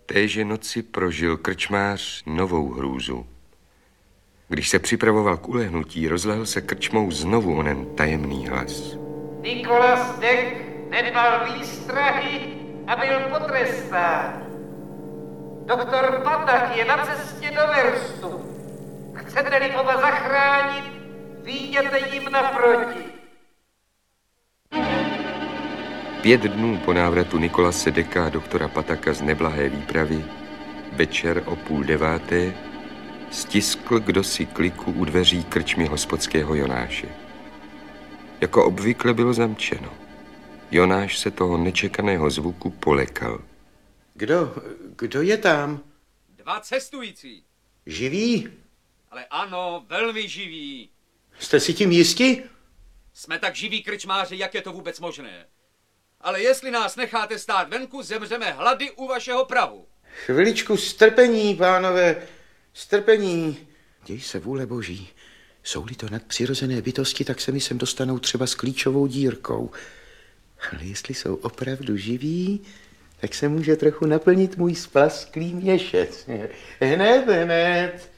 Téže noci prožil krčmář novou hrůzu. Když se připravoval k ulehnutí, rozlehl se krčmou znovu onen tajemný hlas. Nikolas Dek nedbal výstrahy a byl potrestán. Doktor Patak je na cestě do Verstu. Chcete-li oba zachránit, vyjděte jim naproti. 5 dnů po návratu Nikolase Deka a doktora Pataka z neblahé výpravy, večer o 8:30, stiskl kdosi kliku u dveří krčmy hospodského Jonáše. Jako obvykle bylo zamčeno. Jonáš se toho nečekaného zvuku polekal. Kdo je tam? 2 cestující. Živí? Ale ano, velmi živí. Jste si tím jistí? Jsme tak živí krčmáři, jak je to vůbec možné. Ale jestli nás necháte stát venku, zemřeme hlady u vašeho prahu. Chviličku strpení, pánové, strpení. Děj se vůle boží. Jsou-li to nadpřirozené bytosti, tak se mi sem dostanou třeba s klíčovou dírkou. Ale jestli jsou opravdu živí, tak se může trochu naplnit můj splasklý měšec. Hned.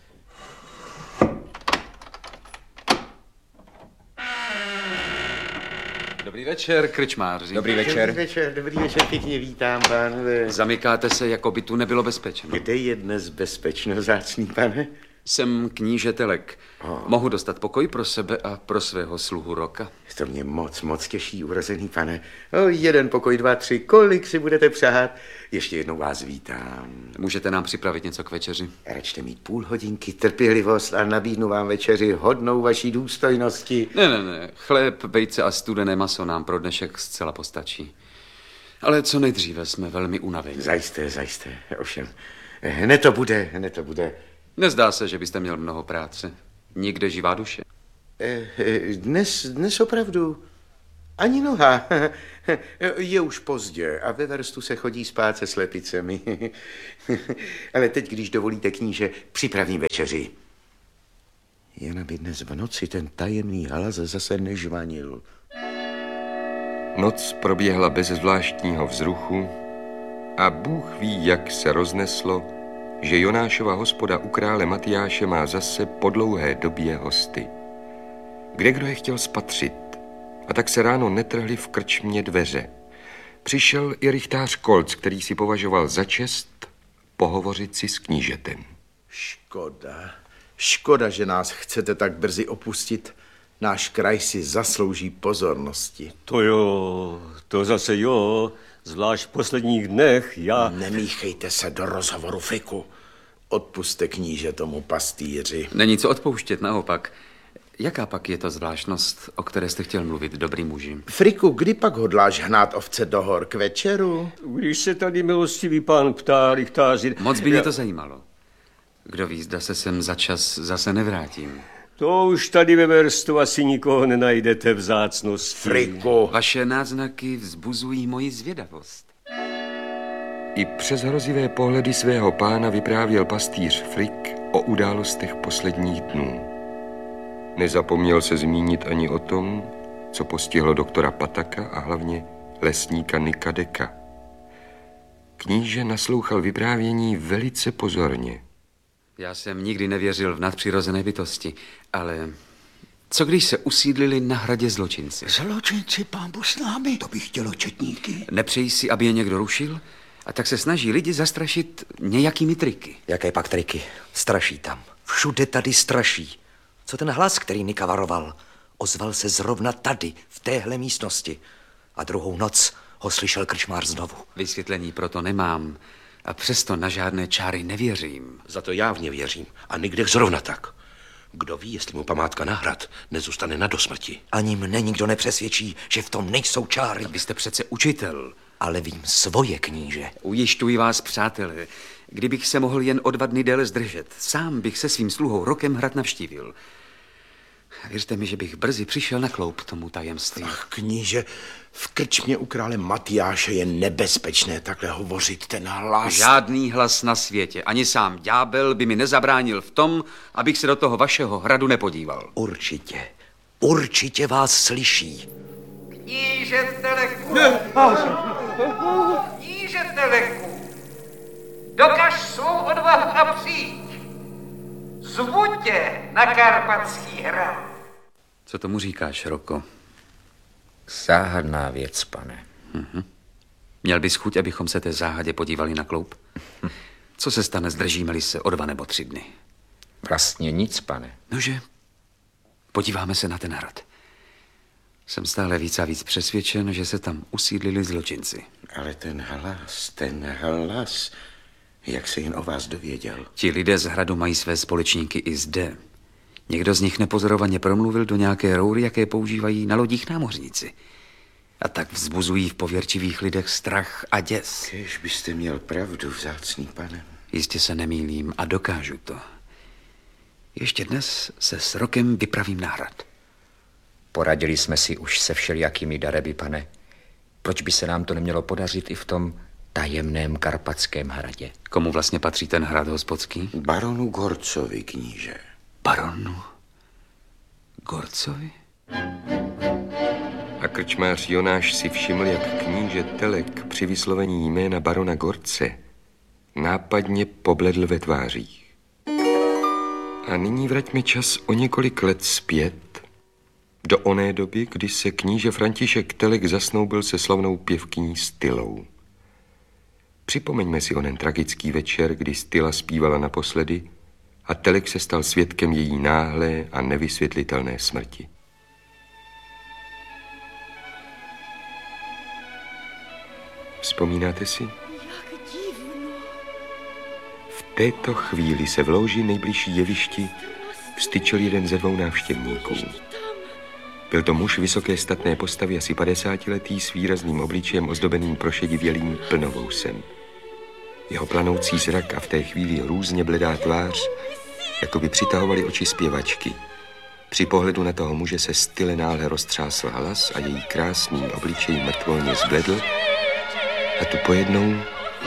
Dobrý večer, krčmáři. Dobrý večer, pěkně vítám, pánové. Zamykáte se, jako by tu nebylo bezpečno. Kde je dnes bezpečno, vzácný pane? Jsem kníže Telek. Mohu dostat pokoj pro sebe a pro svého sluhu Roka? To mě moc těší, urozený pane. 1 pokoj, 2, 3, kolik si budete přát? Ještě jednou vás vítám. Můžete nám připravit něco k večeři? Račte mít půl hodinky trpělivost a nabídnu vám večeři hodnou vaší důstojnosti. Ne. Chléb, vejce a studené maso nám pro dnešek zcela postačí. Ale co nejdříve, jsme velmi unavení. Zajisté, ovšem. Hned to bude. Nezdá se, že byste měl mnoho práce. Nikde živá duše. Dnes opravdu ani noha. Je už pozdě a ve Verstu se chodí spát se slepicemi. Ale teď, když dovolíte, kníže, připravím večeři. Jen aby dnes v noci ten tajemný hlas zase nežvanil. Noc proběhla bez zvláštního vzruchu a Bůh ví, jak se rozneslo, že Jonášova hospoda u krále Matyáše má zase po dlouhé době hosty. Kdekdo je chtěl spatřit, a tak se ráno netrhly v krčmě dveře. Přišel i rychtář Kolc, který si považoval za čest pohovořit si s knížetem. Škoda, že nás chcete tak brzy opustit. Náš kraj si zaslouží pozornosti. To zase jo, zvlášť v posledních dnech Nemíchejte se do rozhovoru, Friku. Odpuste, kníže, tomu pastýři. Není co odpouštět, naopak. Jaká pak je to zvláštnost, o které jste chtěl mluvit, dobrý muži? Friku, kdy pak hodláš hnát ovce do hor k večeru? Když se tady milostivý pán ptá, rychtáři... Moc by mě to zajímalo. Kdo ví, zda se sem za čas zase nevrátím. To už tady ve Verstu asi nikoho nenajdete vzácnosti. Friku. Vaše náznaky vzbuzují moji zvědavost. I přes hrozivé pohledy svého pána vyprávěl pastýř Frik o událostech posledních dnů. Nezapomněl se zmínit ani o tom, co postihlo doktora Pataka a hlavně lesníka Nika Deka. Kníže naslouchal vyprávění velice pozorně. Já jsem nikdy nevěřil v nadpřirozené bytosti, ale co když se usídlili na hradě zločinci? Zločinci, pánbu s námi, to by chtělo četníky. Nepřejí si, aby je někdo rušil? A tak se snaží lidi zastrašit nějakými triky. Jaké pak triky? Straší tam. Všude tady straší. Co ten hlas, který Nika varoval? Ozval se zrovna tady, v téhle místnosti. A druhou noc ho slyšel krčmář znovu. Vysvětlení proto nemám a přesto na žádné čáry nevěřím. Za to já v ně věřím a Nikdech zrovna tak. Kdo ví, jestli mu památka na hrad nezůstane na dosmrti. Ani mne nikdo nepřesvědčí, že v tom nejsou čáry. Vy jste přece učitel. Ale vím svoje, kníže. Ujišťuji vás, přátelé, kdybych se mohl jen o 2 dny déle zdržet, sám bych se svým sluhou Rokem hrad navštívil. Věřte mi, že bych brzy přišel na kloup tomu tajemství. Ach, kníže, v krčmě u krále Matyáše je nebezpečné takhle hovořit ten hlas. Žádný hlas na světě, ani sám ďábel by mi nezabránil v tom, abych se do toho vašeho hradu nepodíval. Určitě vás slyší. Kníže Teleku! Kníže Teleku! dokaž svou odvahu a přijď. Zvu tě na Karpatský hrad. Co tomu říkáš, Roko? Záhadná věc, pane. Měl bys chuť, abychom se té záhadě podívali na kloup? Co se stane, zdržíme-li se o 2 nebo 3 dny? Vlastně nic, pane. Nože, podíváme se na ten hrad. Jsem stále víc a víc přesvědčen, že se tam usídlili zločinci. Ale ten hlas, jak se jen o vás dověděl. Ti lidé z hradu mají své společníky i zde. Někdo z nich nepozorovaně promluvil do nějaké roury, jaké používají na lodích námořníci. A tak vzbuzují v pověrčivých lidech strach a děs. Kéž byste měl pravdu, vzácný pane. Jistě se nemýlím a dokážu to. Ještě dnes se s Rokem vypravím na hrad. Poradili jsme si už se všelijakými dareby, pane. Proč by se nám to nemělo podařit i v tom tajemném Karpatském hradě? Komu vlastně patří ten hrad hospodský? Baronu Gorcovi, kníže. Baronu Gorcovi? A krčmář Jonáš si všiml, jak kníže Telek při vyslovení jména barona Gorce nápadně pobledl ve tvářích. A nyní vraťme čas o několik let zpět, do oné doby, kdy se kníže František Telek zasnoubil se slavnou pěvkyní Stylou. Připomeňme si onen tragický večer, kdy Styla zpívala naposledy a Telek se stal svědkem její náhlé a nevysvětlitelné smrti. Vzpomínáte si? Jak divno. V této chvíli se v louži nejbližší jevišti vstyčil jeden ze 2 návštěvníků. Byl to muž vysoké statné postavy, asi 50letý, s výrazným obličejem ozdobeným prošedivělým plnovousem. Jeho planoucí zrak a v té chvíli různě bledá tvář, jako by přitahovali oči zpěvačky. Při pohledu na toho muže se Style náhle roztřásl hlas a její krásný obličej mrtvolně zbledl a tu pojednou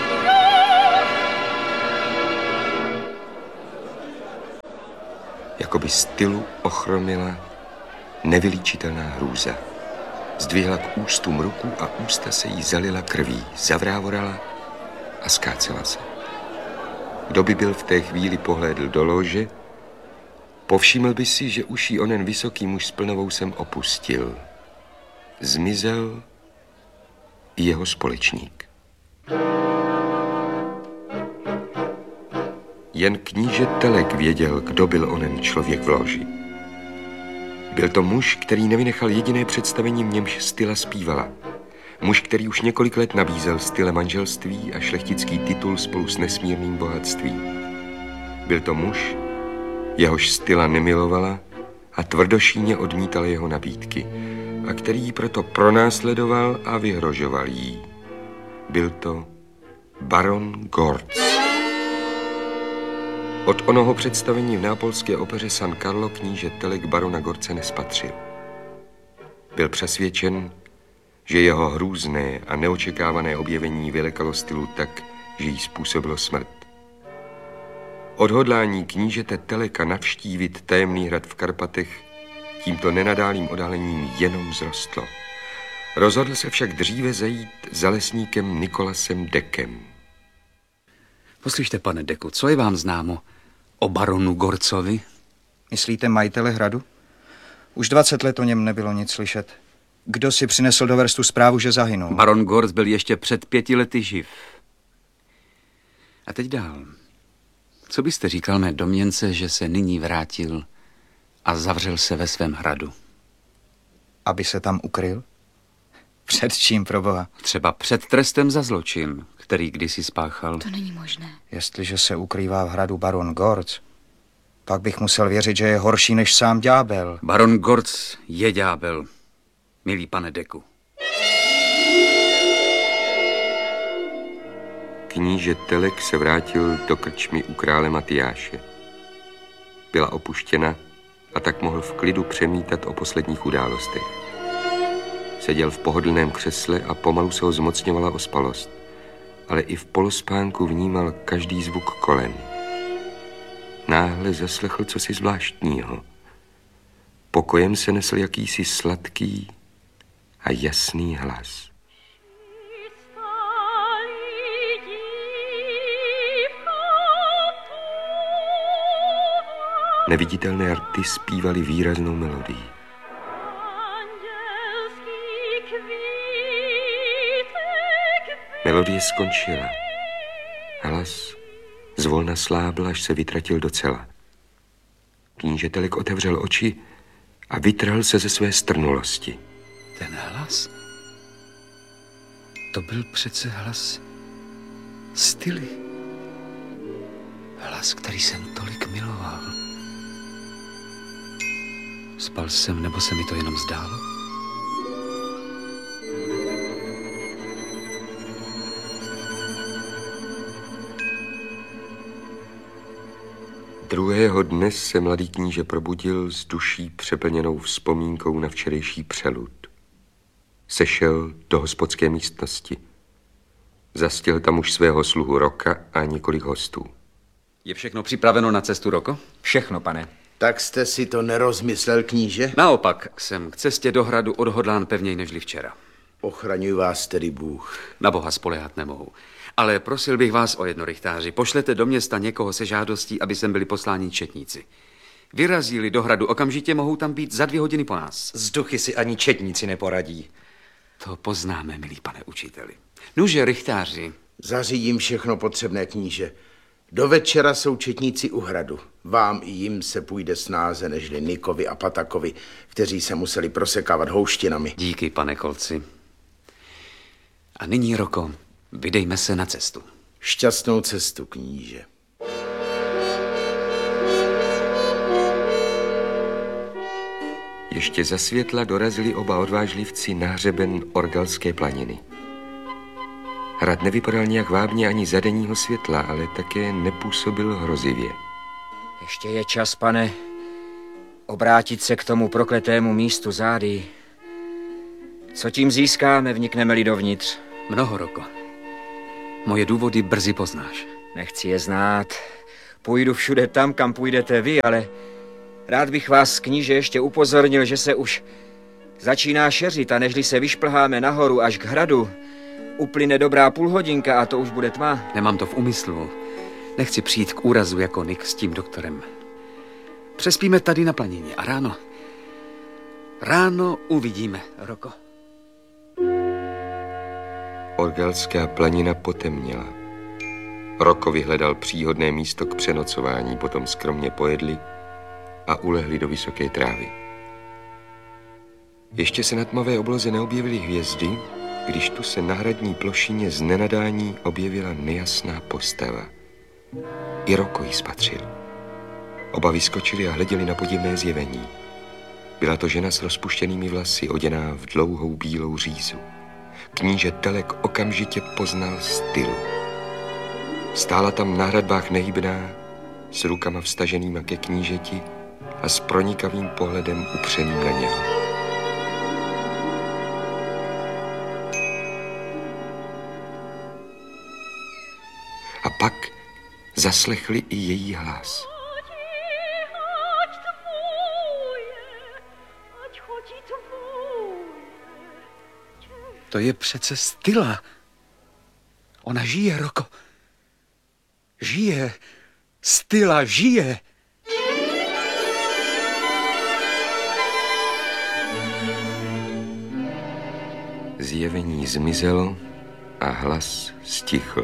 jako by Stylu ochromila nevylíčitelná hrůza. Zdvihla k ústům ruku a ústa se jí zalila krví, zavrávorala a skácela se. Kdo by byl v té chvíli pohlédl do lože, povšiml by si, že už jí onen vysoký muž s plnovousem opustil. Zmizel i jeho společník. Jen kníže Telek věděl, kdo byl onen člověk v loži. Byl to muž, který nevynechal jediné představení, v němž Styla zpívala. Muž, který už několik let nabízel Style manželství a šlechtický titul spolu s nesmírným bohatstvím. Byl to muž, jehož Styla nemilovala a tvrdošíně odmítala jeho nabídky a který ji proto pronásledoval a vyhrožoval jí. Byl to baron Gorc. Od onoho představení v neapolské opeře San Carlo kníže Telek barona Gorce nespatřil. Byl přesvědčen, že jeho hrůzné a neočekávané objevení vylekalo Stylu tak, že jí způsobilo smrt. Odhodlání knížete Teleka navštívit tajemný hrad v Karpatech tímto nenadálým odálením jenom vzrostlo. Rozhodl se však dříve zajít za lesníkem Nikolasem Dekem. Poslyšte, pane Deku, co je vám známo o baronu Gorcovi? Myslíte majitele hradu? Už 20 let o něm nebylo nic slyšet. Kdo si přinesl do verstu zprávu, že zahynul? Baron Gorc byl ještě před 5 lety živ. A teď dál. Co byste říkal mé domněnce, že se nyní vrátil a zavřel se ve svém hradu? Aby se tam ukryl? Před čím, proboha? Třeba před trestem za zločin, který kdysi spáchal. To není možné. Jestliže se ukrývá v hradu baron Gorc, pak bych musel věřit, že je horší než sám ďábel. Baron Gorc je ďábel, milý pane Deku. Kníže Telek se vrátil do krčmy u krále Matyáše. Byla opuštěna a tak mohl v klidu přemítat o posledních událostech. Seděl v pohodlném křesle a pomalu se ho zmocňovala ospalost, ale i v polospánku vnímal každý zvuk kolem. Náhle zaslechl cosi zvláštního. Pokojem se nesl jakýsi sladký a jasný hlas. Neviditelné rty zpívaly výraznou melodii. Melodie skončila. Hlas zvolna slábl, až se vytratil docela. Kníže Telek otevřel oči a vytrhl se ze své strnulosti. Ten hlas? To byl přece hlas Styly. Hlas, který jsem tolik miloval. Spal jsem, nebo se mi to jenom zdálo? Druhého dne se mladý kníže probudil s duší přeplněnou vzpomínkou na včerejší přelud. Sešel do hospodské místnosti. Zastihl tam už svého sluhu Roka a několik hostů. Je všechno připraveno na cestu, Roko? Všechno, pane. Tak jste si to nerozmyslel, kníže? Naopak, jsem k cestě do hradu odhodlán pevněji nežli včera. Ochraňuj vás tedy Bůh. Na Boha spoléhat nemohu. Ale prosil bych vás o jedno, rychtáři. Pošlete do města někoho se žádostí, aby sem byli posláni četníci. Vyrazí-li do hradu okamžitě, mohou tam být za 2 hodiny po nás. Z duchy si ani četníci neporadí. To poznáme, milý pane učiteli. Nuže, rychtáři. Zařídím všechno potřebné, kníže. Do večera jsou četníci u hradu. Vám i jim se půjde snáze nežli Nikovi a Patakovi, kteří se museli prosekávat houštinami. Díky, pane Kolci. A nyní, Roko, vydejme se na cestu. Šťastnou cestu, kníže. Ještě za světla dorazili oba odvážlivci na hřeben Orgalské planiny. Hrad nevypadal nějak vábně ani za denního světla, ale také nepůsobil hrozivě. Ještě je čas, pane, obrátit se k tomu prokletému místu zády. Co tím získáme, vnikneme-li dovnitř? Mnoho, Roko. Moje důvody brzy poznáš. Nechci je znát. Půjdu všude tam, kam půjdete vy, ale rád bych vás, kníže, ještě upozornil, že se už začíná šeřit a nežli se vyšplháme nahoru až k hradu, uplyne dobrá půlhodinka a to už bude tma. Nemám to v úmyslu. Nechci přijít k úrazu jako Nick s tím doktorem. Přespíme tady na planině a ráno uvidíme, Roko. Orgalská planina potemněla. Roko vyhledal příhodné místo k přenocování, potom skromně pojedli a ulehli do vysoké trávy. Ještě se na tmavé obloze neobjevily hvězdy, když tu se na hradní plošině z nenadání objevila nejasná postava. I Roko ji spatřil. Oba vyskočili a hleděli na podivné zjevení. Byla to žena s rozpuštěnými vlasy, oděná v dlouhou bílou řízu. Kníže Telek okamžitě poznal Stylu. Stála tam na hradbách nehybná, s rukama vstaženýma ke knížeti a s pronikavým pohledem upřeným na něho. A pak zaslechli i její hlas. To je přece Styla. Ona žije, Roko. Žije. Styla žije. Zjevení zmizelo a hlas stichl.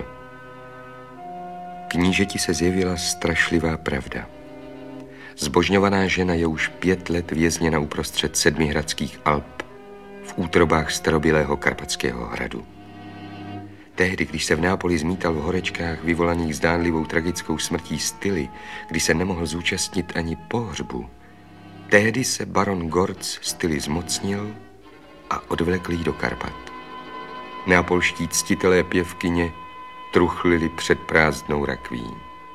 Knížeti se zjevila strašlivá pravda. Zbožňovaná žena je už 5 let vězněna uprostřed 7 hradských Alp v útrobách starobylého Karpatského hradu. Tehdy, když se v Neapoli zmítal v horečkách vyvolaných zdánlivou tragickou smrtí Styly, kdy se nemohl zúčastnit ani pohřbu, tehdy se baron Gorc Styly zmocnil a odvlekl jí do Karpat. Neapolští ctitelé pěvkyně truchlili před prázdnou rakví.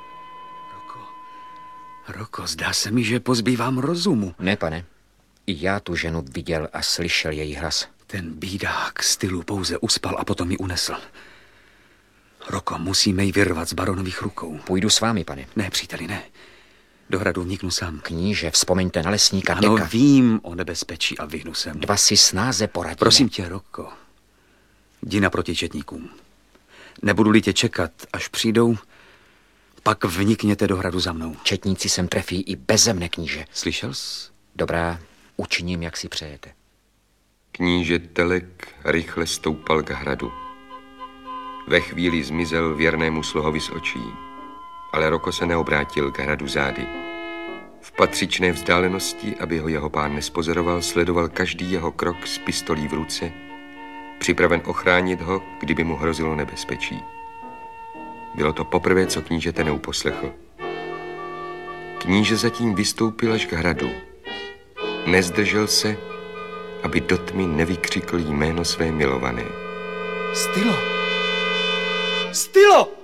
Roko, zdá se mi, že pozbývám rozumu. Ne, pane. I já tu ženu viděl a slyšel její hlas. Ten bídák Stylu pouze uspal a potom ji unesl. Roko, musíme ji vyrvat z baronových rukou. Půjdu s vámi, pane. Ne, příteli, ne. Do hradu vniknu sám. Kníže, vzpomeňte na lesníka Ano, Deka. vím o nebezpečí a vyhnu se mu. 2 si snáze poradíme. Prosím tě, Roko, jdi naproti četníkům. Nebudu-li tě čekat, až přijdou, Pak vnikněte do hradu za mnou. Četníci sem trefí i beze mne, kníže. Slyšel jsi? Dobrá, učiním, jak si přejete. Kníže Telek rychle stoupal k hradu. Ve chvíli zmizel věrnému slohovi z očí, ale Roko se neobrátil k hradu zády. V patřičné vzdálenosti, aby ho jeho pán nespozoroval, sledoval každý jeho krok s pistolí v ruce, připraven ochránit ho, kdyby mu hrozilo nebezpečí. Bylo to poprvé, co knížete neuposlechl. Kníže zatím vystoupil až k hradu. Nezdržel se, aby do tmy nevykřikl jméno své milované. Stylo! Stylo!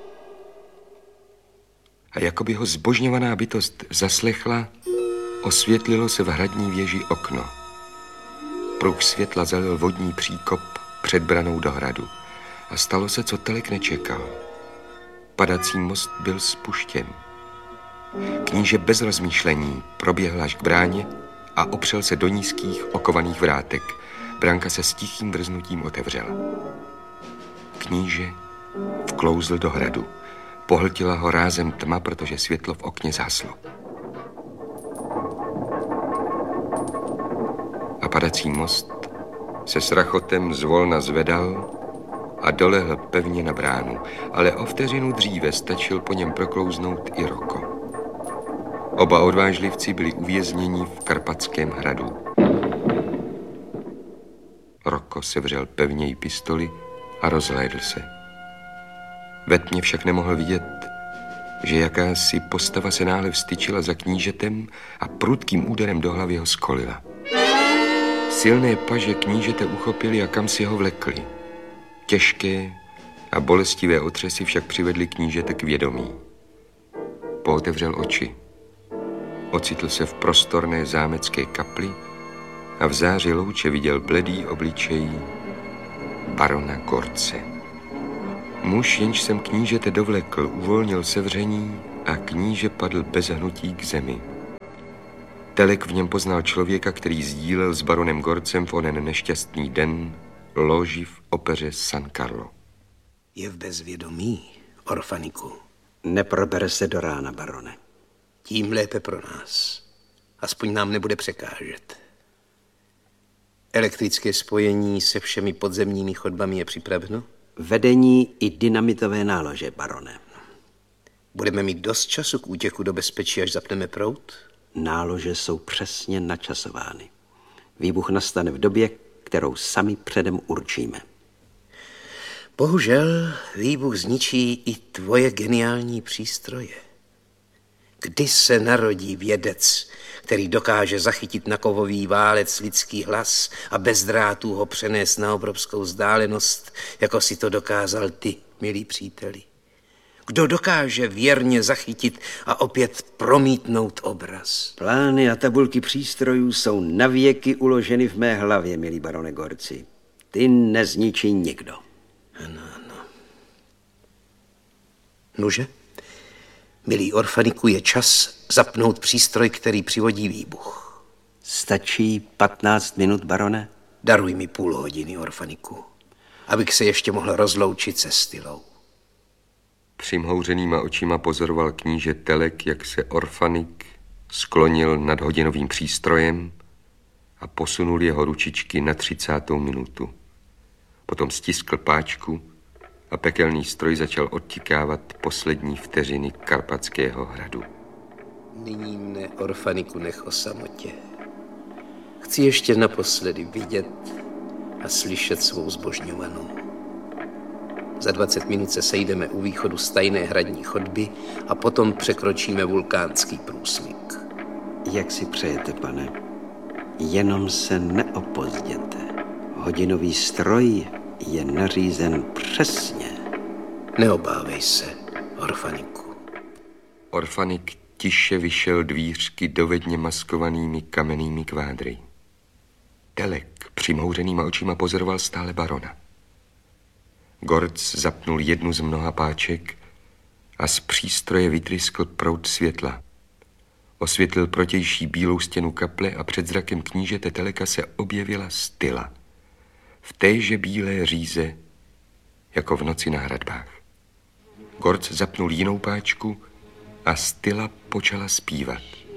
A jako by ho zbožňovaná bytost zaslechla, osvětlilo se v hradní věži okno. Pruh světla zalil vodní příkop před branou do hradu. A stalo se, co Telek nečekal. Padací most byl spuštěn. Kníže bez rozmýšlení proběhl až k bráně a opřel se do nízkých okovaných vrátek. Bránka se s tichým vrznutím otevřela. Kníže vklouzl do hradu. Pohltila ho rázem tma, protože světlo v okně zhaslo. A padací most se s rachotem zvolna zvedal a dolehl pevně na bránu, ale o vteřinu dříve stačil po něm proklouznout i Roko. Oba odvážlivci byli uvězněni v Karpatském hradu. Roko sevřel pevněji pistoli a rozhlédl se. Ve tmě však nemohl vidět, že jakási postava se náhle vstyčila za knížetem a prudkým úderem do hlavy ho skolila. Silné paže knížete uchopili a kam si ho vlekli. Těžké a bolestivé otřesy však přivedly knížete k vědomí. Pootevřel oči. Ocitl se v prostorné zámecké kapli a v záři louče viděl bledý obličej barona Gorce. Muž, jenž jsem knížete dovlekl, uvolnil sevření a kníže padl bez hnutí k zemi. Telek v něm poznal člověka, který sdílel s baronem Gorcem v onen nešťastný den loži v opeře San Carlo. Je v bezvědomí, Orfaniku. Neprobere se do rána, barone. Tím lépe pro nás. Aspoň nám nebude překážet. Elektrické spojení se všemi podzemními chodbami je připraveno? Vedení i dynamitové nálože, barone. Budeme mít dost času k útěku do bezpečí, až zapneme proud? Nálože jsou přesně načasovány. Výbuch nastane v době, kterou sami předem určíme. Bohužel výbuch zničí i tvoje geniální přístroje. Kdy se narodí vědec, který dokáže zachytit na kovový válec lidský hlas a bez drátů ho přenést na obrovskou vzdálenost, jako si to dokázal ty, milí příteli? Kdo dokáže věrně zachytit a opět promítnout obraz? Plány a tabulky přístrojů jsou navěky uloženy v mé hlavě, milí barone Gorci. Ty nezničí nikdo. Ano. Nuže, milý Orfaniku, je čas zapnout přístroj, který přivodí výbuch. Stačí 15 minut, barone? Daruj mi půl hodiny, Orfaniku, abych se ještě mohl rozloučit se Stylou. Přimhouřenýma očima pozoroval kníže Telek, jak se Orfanik sklonil nad hodinovým přístrojem a posunul jeho ručičky na 30. minutu. Potom stiskl páčku a pekelný stroj začal odtikávat poslední vteřiny Karpatského hradu. Nyní mne, Orfaniku, nech o samotě. Chci ještě naposledy vidět a slyšet svou zbožňovanou. Za 20 minut se sejdeme u východu z tajné hradní chodby a potom překročíme vulkánský průsmyk. Jak si přejete, pane? Jenom se neopozděte. Hodinový stroj je nařízen přesně. Neobávej se, Orfaniku. Orfanik tiše vyšel dvířky dovedně maskovanými kamennými kvádry. Telek přimhouřenýma očima pozoroval stále barona. Gorc zapnul jednu z mnoha páček a z přístroje vytryskl proud světla. Osvětlil protější bílou stěnu kaple a před zrakem knížete Teleka se objevila Styla. V téže bílé říze, jako v noci na hradbách. Gorc zapnul jinou páčku a Styla počala zpívat.